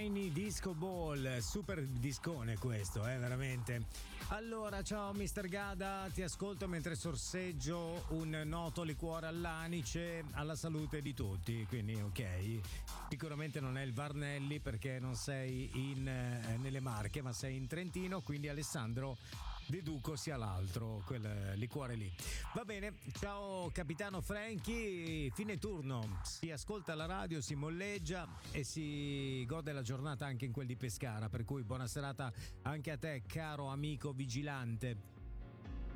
Tiny Disco Ball, super discone questo, veramente. Allora, ciao Mr. Gada, ti ascolto mentre sorseggio un noto liquore all'anice alla salute di tutti, quindi ok. Sicuramente non è il Varnelli perché non sei nelle Marche, ma sei in Trentino, quindi Alessandro deduco sia l'altro, quel liquore lì. Va bene, ciao capitano Franky, fine turno, si ascolta la radio, si molleggia e si gode la giornata anche in quel di Pescara, per cui buona serata anche a te caro amico vigilante.